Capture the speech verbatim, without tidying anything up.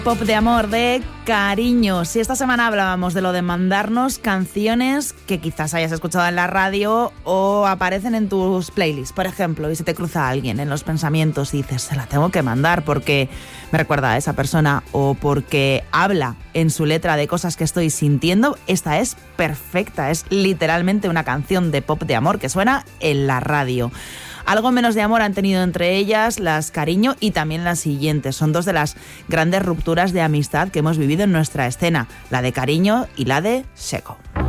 Pop de amor, de cariño. Si esta semana hablábamos de lo de mandarnos canciones que quizás hayas escuchado en la radio o aparecen en tus playlists, por ejemplo, y se te cruza alguien en los pensamientos y dices, se la tengo que mandar porque me recuerda a esa persona o porque habla en su letra de cosas que estoy sintiendo, esta es perfecta, es literalmente una canción de pop de amor que suena en la radio. Algo menos de amor han tenido entre ellas las Cariño y también las siguientes. Son dos de las grandes rupturas de amistad que hemos vivido en nuestra escena, la de Cariño y la de Seco.